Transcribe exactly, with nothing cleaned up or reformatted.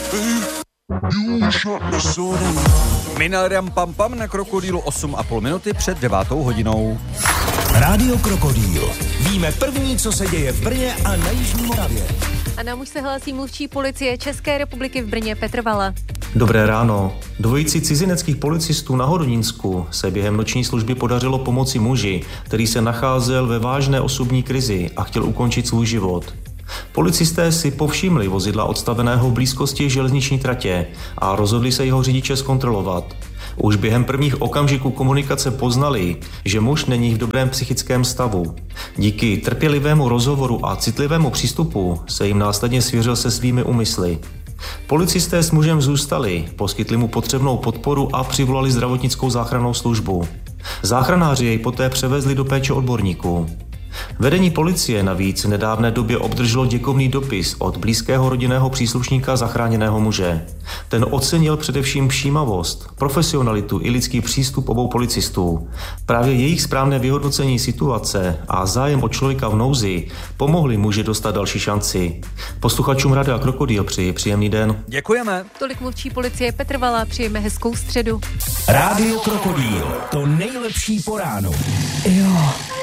Minariam Pam Pam na Krokodýlu osm a půl minuty před devátou hodinou. Rádio Krokodýl. Víme první, co se děje v Brně a na Jižní Moravě. A nám už se hlásí mluvčí policie České republiky v Brně Petr Vala. Dobré ráno. Dvojici cizineckých policistů na Hodonínsku se během noční služby podařilo pomoci muži, který se nacházel ve vážné osobní krizi a chtěl ukončit svůj život. Policisté si povšimli vozidla odstaveného v blízkosti železniční tratě a rozhodli se jeho řidiče zkontrolovat. Už během prvních okamžiků komunikace poznali, že muž není v dobrém psychickém stavu. Díky trpělivému rozhovoru a citlivému přístupu se jim následně svěřil se svými úmysly. Policisté s mužem zůstali, poskytli mu potřebnou podporu a přivolali zdravotnickou záchrannou službu. Záchranáři jej poté převezli do péče odborníků. Vedení policie navíc v nedávné době obdrželo děkovný dopis od blízkého rodinného příslušníka zachráněného muže. Ten ocenil především všímavost, profesionalitu i lidský přístup obou policistů. Právě jejich správné vyhodnocení situace a zájem o člověka v nouzi pomohli muži dostat další šanci. Posluchačům Rádia Krokodýl přeji příjemný den. Děkujeme. Tolik mluvčí policie Petr Vala, přejeme hezkou středu. Rádio Krokodýl, to nejlepší po ránu. Jo.